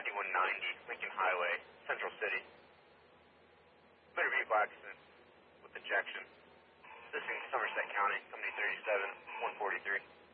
9190 Lincoln Highway, Central City. Motor vehicle accident with ejection. This is Somerset County, company 37, 143.